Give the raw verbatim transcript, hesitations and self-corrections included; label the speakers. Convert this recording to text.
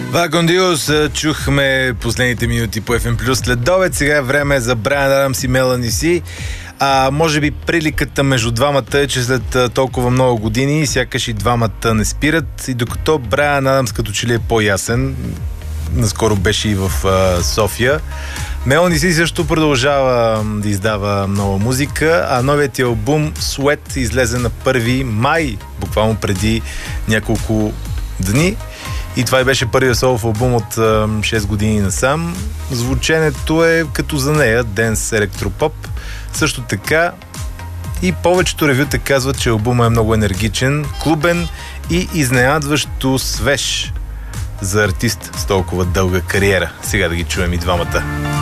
Speaker 1: Вагондиус, чухме последните минути по Еф Ем Плюс следобед. Сега е време за Брайан Адамс и Мелани Си. А, може би приликата между двамата е, че след толкова много години сякаш и двамата не спират. И докато Брайан Адамс като че ли е по-ясен, наскоро беше и в а, София, Мелани Си също продължава да издава нова музика, а новият албум Sweat излезе на първи май, буквално преди няколко дни. И това и беше първият солов албум от а, шест години насам. Звученето е като за нея, денс електропоп. Също така и повечето ревюта казват, че албумът е много енергичен, клубен и изненадващо свеж за артист с толкова дълга кариера. Сега да ги чуем и двамата.